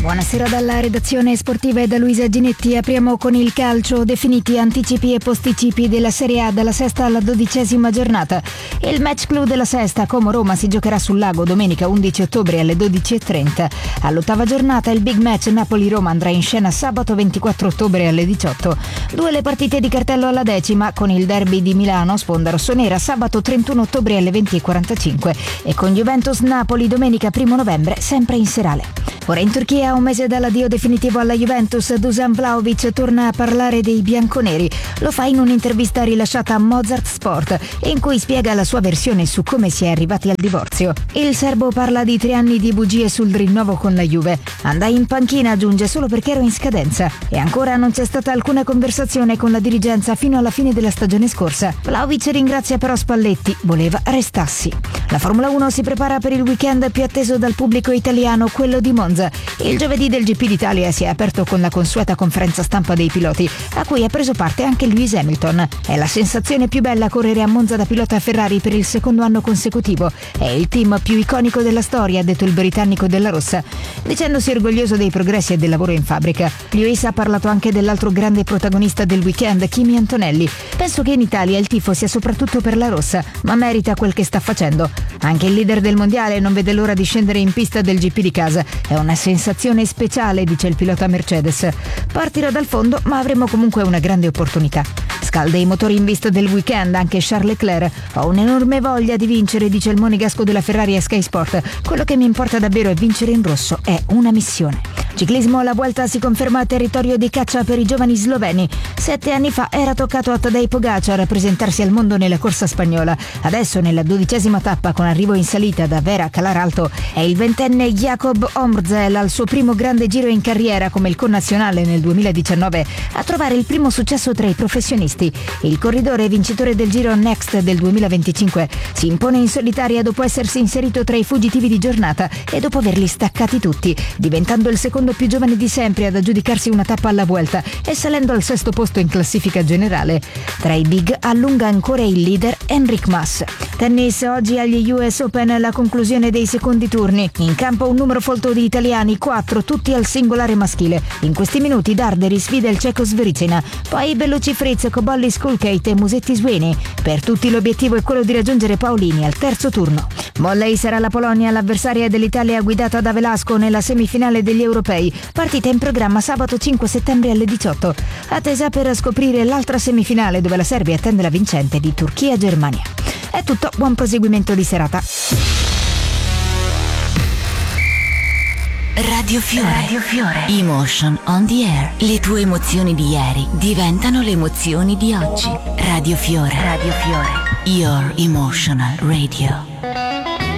Buonasera dalla redazione sportiva e da Luisa Ginetti. Apriamo con il calcio. Definiti anticipi e posticipi della Serie A dalla sesta alla 12ª giornata. Il match clou della sesta, Como-Roma, si giocherà sul Lago domenica 11 ottobre alle 12.30. All'8ª giornata il big match Napoli-Roma andrà in scena sabato 24 ottobre alle 18. Due le partite di cartello alla 10ª, con il derby di Milano, sponda rossonera, sabato 31 ottobre alle 20.45 e con Juventus-Napoli domenica 1 novembre, sempre in serale. Ora in Turchia, un mese dall'addio definitivo alla Juventus, Dusan Vlahovic torna a parlare dei bianconeri. Lo fa in un'intervista rilasciata a Mozart Sport, in cui spiega la sua versione su come si è arrivati al divorzio. Il serbo parla di 3 anni di bugie sul rinnovo con la Juve. Andai in panchina, aggiunge, solo perché ero in scadenza. E ancora non c'è stata alcuna conversazione con la dirigenza fino alla fine della stagione scorsa. Vlahovic ringrazia però Spalletti, voleva restassi. La Formula 1 si prepara per il weekend più atteso dal pubblico italiano, quello di Monza. Il giovedì del GP d'Italia si è aperto con la consueta conferenza stampa dei piloti, a cui ha preso parte anche Lewis Hamilton. È la sensazione più bella correre a Monza da pilota Ferrari per il secondo anno consecutivo. È il team più iconico della storia, ha detto il britannico della Rossa, dicendosi orgoglioso dei progressi e del lavoro in fabbrica. Lewis ha parlato anche dell'altro grande protagonista del weekend, Kimi Antonelli. Penso che in Italia il tifo sia soprattutto per la Rossa, ma merita quel che sta facendo. Anche il leader del mondiale non vede l'ora di scendere in pista del GP di casa. È una sensazione speciale, dice il pilota Mercedes. Partirò dal fondo, ma avremo comunque una grande opportunità. Scalda i motori in vista del weekend anche Charles Leclerc. Ho un'enorme voglia di vincere, dice il monegasco della Ferrari a Sky Sport. Quello che mi importa davvero è vincere in rosso, è una missione. Ciclismo, la Vuelta si conferma territorio di caccia per i giovani sloveni. 7 anni fa era toccato a Tadej Pogacar a presentarsi al mondo nella corsa spagnola. Adesso, nella 12ª tappa, con arrivo in salita da Vera a Calaralto, è il 20enne Jakob Omrzel al suo primo grande giro in carriera come il connazionale nel 2019 a trovare il primo successo tra i professionisti. Il corridore vincitore del Giro Next del 2025 si impone in solitaria dopo essersi inserito tra i fuggitivi di giornata e dopo averli staccati tutti, diventando il secondo più giovane di sempre ad aggiudicarsi una tappa alla Vuelta e salendo al 6º posto in classifica generale. Tra i big allunga ancora il leader Enric Mas. Tennis, oggi agli US Open la conclusione dei secondi turni. In campo un numero folto di italiani, 4 tutti al singolare maschile. In questi minuti Darderi sfida il ceco Sveričina, poi Bellucci Fritz, Cobolli Skulkate e Musetti Sweeney. Per tutti l'obiettivo è quello di raggiungere Paolini al terzo turno. Volley, sarà la Polonia l'avversaria dell'Italia guidata da Velasco nella semifinale degli europei, partita in programma sabato 5 settembre alle 18. Attesa per scoprire l'altra semifinale dove la Serbia attende la vincente di Turchia-Germania. È tutto, buon proseguimento di serata. Radio Fiore. Radio Fiore. Emotion on the air. Le tue emozioni di ieri diventano le emozioni di oggi. Radio Fiore. Radio Fiore. Your emotional radio.